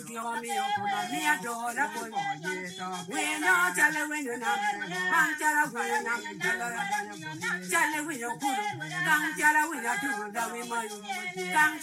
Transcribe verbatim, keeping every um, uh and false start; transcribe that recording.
You're me, me adore the boy. We know tell her when you're not. Can't tell her when you're not. Tell her when you're good. Can't tell her when you're doing that we might.